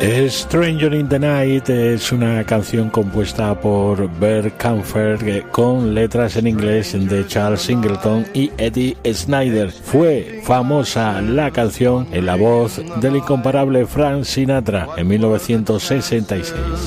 Stranger in the Night es una canción compuesta por Bert Kaempfer con letras en inglés de Charles Singleton y Eddie Snider. Fue famosa la canción en la voz del incomparable Frank Sinatra en 1966.